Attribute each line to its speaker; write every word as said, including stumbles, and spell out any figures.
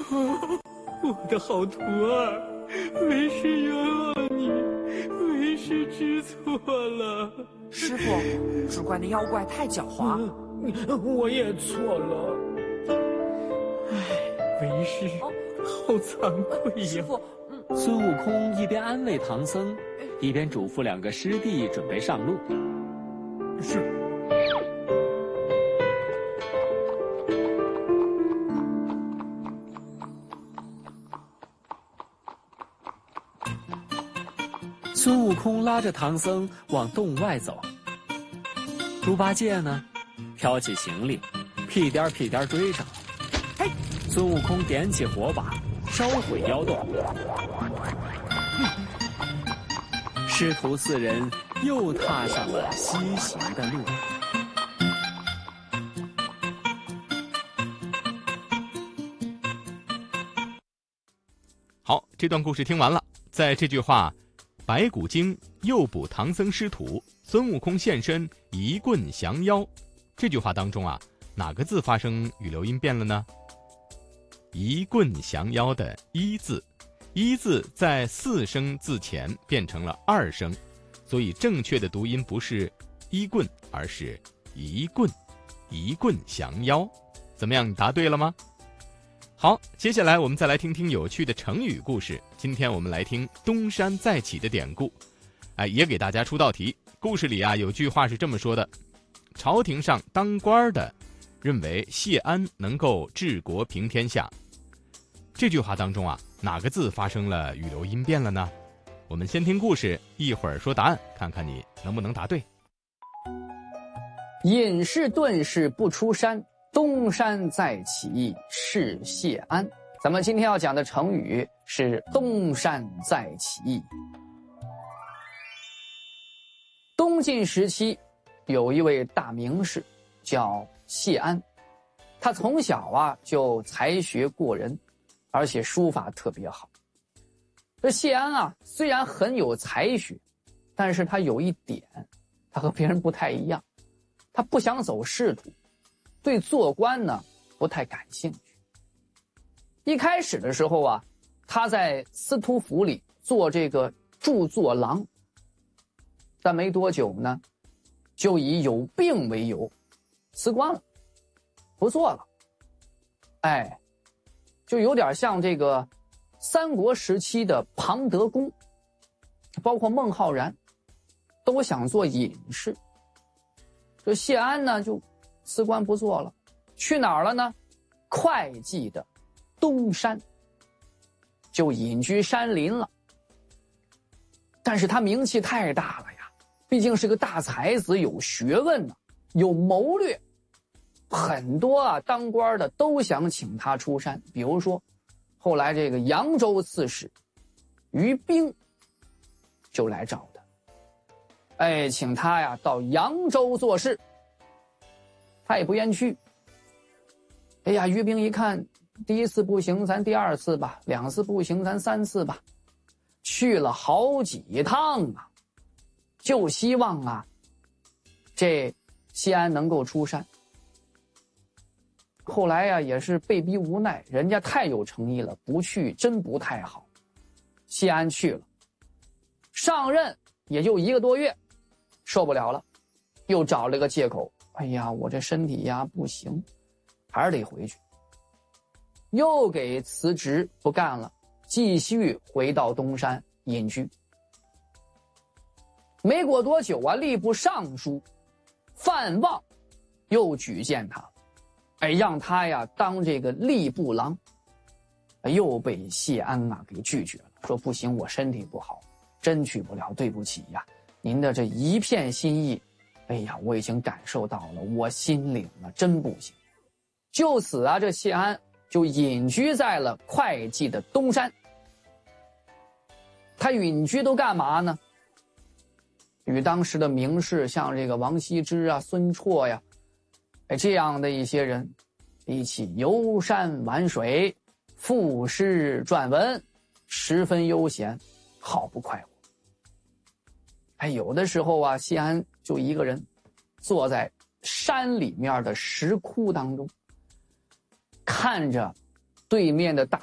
Speaker 1: 我的好徒儿，为师冤枉你，为师知错了。
Speaker 2: 师傅，只怪那妖怪太狡猾。
Speaker 1: 我也错了。唉，为师好惭愧呀。
Speaker 2: 师傅，嗯。
Speaker 3: 孙悟空一边安慰唐僧，一边嘱咐两个师弟准备上路。
Speaker 1: 是。
Speaker 3: 孙悟空拉着唐僧往洞外走，猪八戒呢，挑起行李，屁颠屁颠追上。嘿，孙悟空点起火把，烧毁妖洞。师徒四人又踏上了西行的路。
Speaker 4: 好，这段故事听完了，在这句话白骨精诱捕唐僧师徒，孙悟空现身一棍降妖，这句话当中啊，哪个字发生语流音变了呢？一棍降妖的一字，一字在四声字前变成了二声，所以正确的读音不是一棍，而是一棍，一棍降妖。怎么样，你答对了吗？好，接下来我们再来听听有趣的成语故事。今天我们来听东山再起的典故，哎，也给大家出道题。故事里啊，有句话是这么说的：朝廷上当官的认为谢安能够治国平天下。这句话当中啊，哪个字发生了语流音变了呢？我们先听故事，一会儿说答案，看看你能不能答对。
Speaker 5: 隐士遁世不出山，东山再起是谢安。咱们今天要讲的成语是东山再起。东晋时期有一位大名士叫谢安，他从小啊就才学过人，而且书法特别好。这谢安啊虽然很有才学，但是他有一点，他和别人不太一样，他不想走仕途，对做官呢不太感兴趣。一开始的时候啊，他在司徒府里做这个著作郎，但没多久呢，就以有病为由辞官了，不做了。哎，就有点像这个三国时期的庞德公，包括孟浩然，都想做隐士。这谢安呢，就辞官不做了，去哪儿了呢？会稽的东山，就隐居山林了。但是他名气太大了呀，毕竟是个大才子，有学问呢、啊，有谋略，很多啊当官的都想请他出山。比如说后来这个扬州刺史于冰就来找他，哎，请他呀到扬州做事，他也不愿去。哎呀，于冰一看，第一次不行，咱第二次吧；两次不行，咱三次吧。去了好几趟啊，就希望啊，这谢安能够出山。后来呀，也是被逼无奈，人家太有诚意了，不去真不太好。谢安去了，上任也就一个多月，受不了了，又找了个借口，哎呀，我这身体呀不行，还是得回去。又给辞职不干了，继续回到东山隐居。没过多久啊，吏部尚书范望又举荐他，哎，让他呀当这个吏部郎，又被谢安啊给拒绝了，说不行，我身体不好，真去不了，对不起呀，您的这一片心意，哎呀，我已经感受到了，我心领了，真不行。就此啊，这谢安就隐居在了会稽的东山。他隐居都干嘛呢？与当时的名士像这个王羲之啊、孙绰呀，哎，这样的一些人一起游山玩水，赋诗撰文，十分悠闲，好不快活。哎，有的时候啊，谢安就一个人坐在山里面的石窟当中，看着对面的大